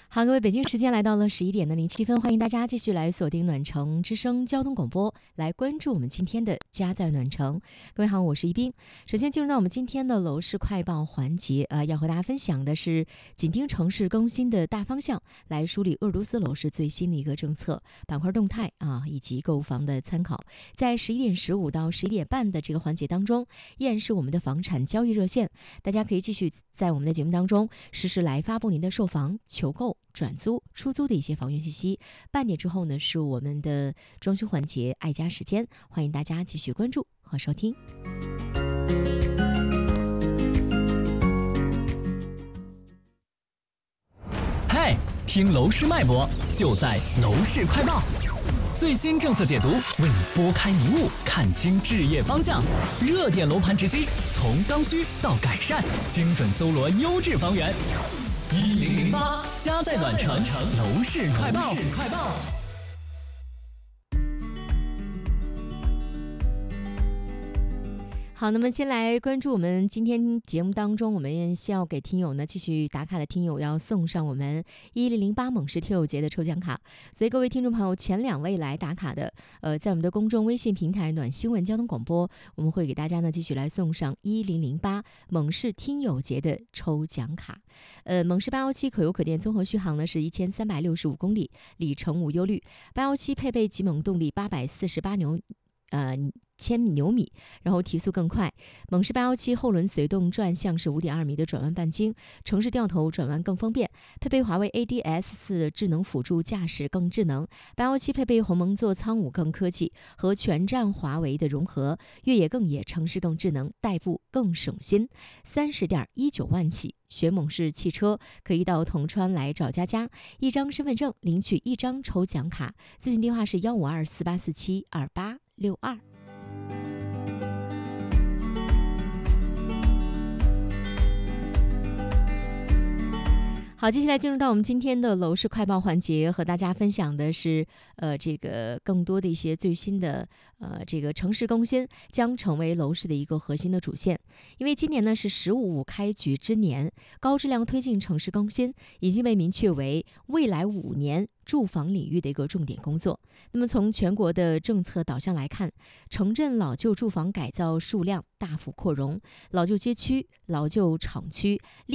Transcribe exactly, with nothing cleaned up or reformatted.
好，各位，北京时间来到了十一点的零七分，欢迎大家继续来锁定暖城之声交通广播，来关注我们今天的家在暖城。各位好，我是一冰。首先进入到我们今天的楼市快报环节，呃，要和大家分享的是紧盯城市更新的大方向，来梳理鄂尔多斯楼市最新的一个政策板块动态啊，以及购房的参考。在十一点十五到十一点半的这个环节当中，依然是我们的房产交易热线，大家可以继续在我们的节目当中实时来发布您的售房、求购、转租、出租的一些房源信息。半点之后呢，是我们的装修环节爱家时间，欢迎大家继续关注和收听。 嗨，听楼市脉搏，就在楼市快报。最新政策解读，为你拨开迷雾，看清置业方向。热点楼盘直击，从刚需到改善，精准搜罗优质房源。一零零八，家在暖城楼市快报。 好，那么先来关注我们今天节目当中，我们需要给听友呢继续打卡的听友要送上我们一零零八猛士听友节的抽奖卡，所以各位听众朋友，前两位来打卡的，呃，在我们的公众微信平台暖新闻交通广播，我们会给大家呢继续来送上一零零八猛士听友节的抽奖卡。呃，猛士八幺七可油可电综合续航呢是一千三百六十五公里，里程无忧虑。八幺七配备极猛动力八百四十八牛。呃，千牛米，然后提速更快。猛士八幺七后轮随动转向是五点二米的转弯半径，城市掉头转弯更方便。配备华为 A D S 四智能辅助驾驶更智能。八幺七配备鸿蒙座舱五更科技，和全站华为的融合，越野更野，城市更智能，代步更省心。三十点一九万起。学猛士汽车可以到铜川来找佳佳，一张身份证领取一张抽奖卡。咨询电话是幺五二四八四七二八六二。好，接下来进入到我们今天的楼市快报环节，和大家分享的是，呃，这个更多的一些最新的，呃，这个城市更新将成为楼市的一个核心的主线。因为今年呢是“十五五”开局之年，高质量推进城市更新已经被明确为未来五年住房领域的一个重点工作。那么从全国的政策导向来看，城镇老旧住房改造数量大幅扩容，老旧街区、老旧厂区